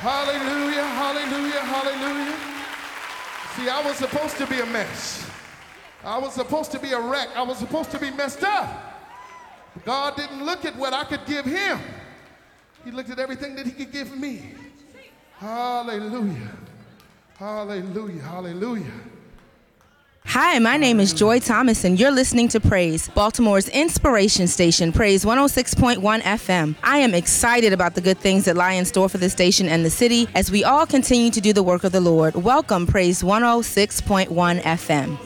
Hallelujah, hallelujah, hallelujah. See, I was supposed to be a mess. I was supposed to be a wreck. I was supposed to be messed up. God didn't look at what I could give him. He looked at everything that he could give me. Hallelujah, hallelujah, hallelujah. Hi, my name is Joy Thomas, and you're listening to Praise, Baltimore's inspiration station, Praise 106.1 FM. I am excited about the good things that lie in store for the station and the city as we all continue to do the work of the Lord. Welcome, Praise 106.1 FM.